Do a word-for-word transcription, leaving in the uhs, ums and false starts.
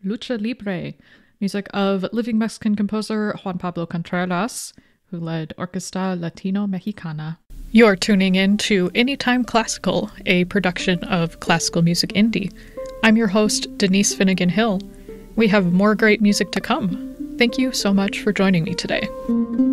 Lucha Libre, music of living Mexican composer Juan Pablo Contreras, who led Orquesta Latino Mexicana. You're tuning in to Anytime Classical, a production of Classical Music Indie. I'm your host, Denise Finnegan Hill. We have more great music to come. Thank you so much for joining me today.